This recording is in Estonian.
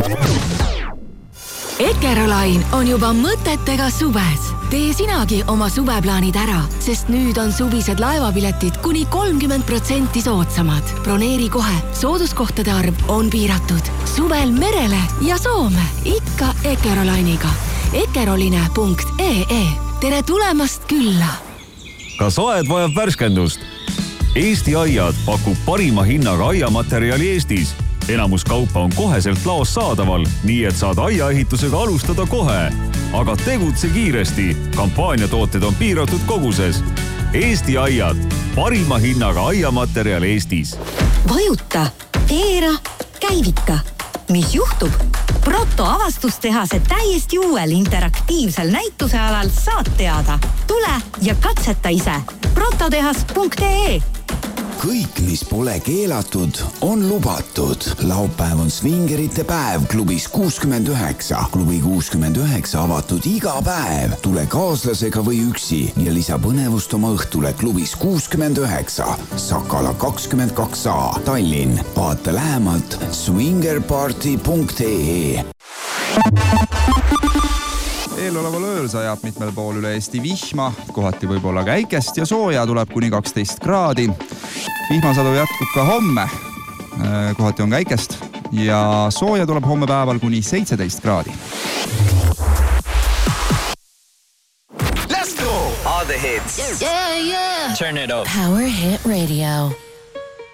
Ekerolain on juba mõtetega suves. Tee sinagi oma suveplaanid ära, sest nüüd on suvised laevapiletid kuni 30% soodsamad. Broneeri kohe, sooduskohtade arv on piiratud. Suvel merele ja Soome, ikka Ekerolainiga. Ekeroline.ee. Tere tulemast külla! Kas aed vajab värskendust? Eesti Aiad pakub parima hinnaga aiamaterjali Eestis. Enamus kaupa on koheselt laos saadaval, nii et saad aiaehitusega alustada kohe. Aga tegutse kiiresti. Kampaaniatooted on piiratud koguses. Eesti Aiad. Parima hinnaga aiamaterjal Eestis. Vajuta, keera, käivita. Mis juhtub? Proto avastustehase täiesti uuel interaktiivsel näitusealal saad teada. Tule ja katseta ise. prototehas.ee. Kõik, mis pole keelatud, on lubatud. Laupäev on svingerite päev klubis 69. Klubi 69 avatud iga päev. Tule kaaslasega või üksi ja lisa põnevust oma õhtule klubis 69. Sakala 22A, Tallinn. Vaata lähemalt swingerparty.ee. Eeloleval ööl sajab mitmel pool üle Eesti vihma, kohati võib-olla käikest ja sooja tuleb kuni 12 kraadi. Vihmasadu jätkub ka homme, kohati on käikest ja sooja tuleb homme päeval kuni 17 kraadi. Let's go! All the hits. Yeah. Turn it up. Power Hit Radio.